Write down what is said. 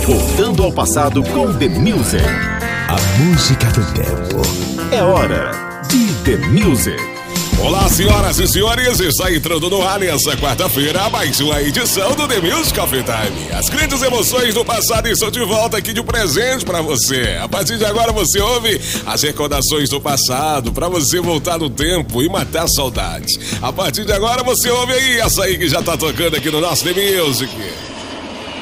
Voltando ao passado com The Music. A música do tempo. É hora de The Music. Olá, senhoras e senhores, está entrando no ar nessa quarta-feira mais uma edição do The Music Coffee Time. As grandes emoções do passado estão de volta aqui de presente pra você. A partir de agora você ouve as recordações do passado pra você voltar no tempo e matar saudades. A partir de agora você ouve aí essa aí que já tá tocando aqui no nosso The Music.